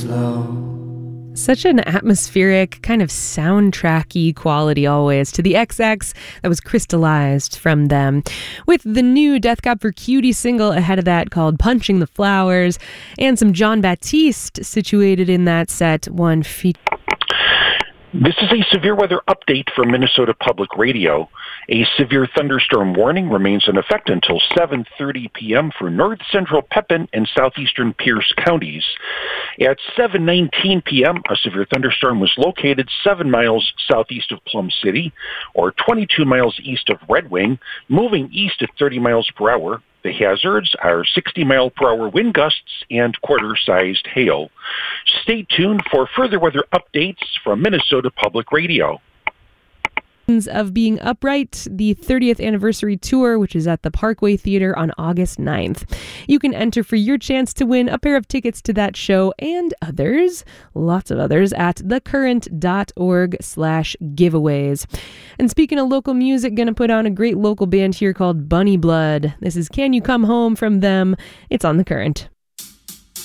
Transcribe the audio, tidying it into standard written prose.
slow. Such an atmospheric, kind of soundtracky quality always to the XX that was crystallized from them. With the new Death Cab for Cutie single ahead of that called Punching the Flowers, and some Jon Batiste situated in that set, one feat. This is a severe weather update from Minnesota Public Radio. A severe thunderstorm warning remains in effect until 7:30 p.m. for north central Pepin and southeastern Pierce counties. At 7:19 p.m., a severe thunderstorm was located 7 miles southeast of Plum City, or 22 miles east of Red Wing, moving east at 30 miles per hour. The hazards are 60-mile-per-hour wind gusts and quarter-sized hail. Stay tuned for further weather updates from Minnesota Public Radio. Of Being Upright, the 30th anniversary tour, which is at the Parkway Theater on August 9th. You can enter for your chance to win a pair of tickets to that show and others, lots of others, at thecurrent.org/giveaways. And speaking of local music, gonna put on a great local band here called Bunny Blood. This is Can You Come Home from them. It's on The Current.